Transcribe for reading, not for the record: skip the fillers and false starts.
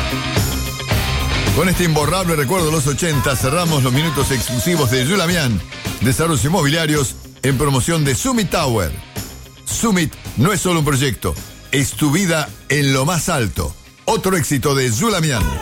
Con este imborrable recuerdo de los 80 cerramos los minutos exclusivos de Yulamian, Desarrollos Inmobiliarios, en promoción de Summit Tower. Summit no es solo un proyecto, es tu vida en lo más alto. Otro éxito de Yulamian.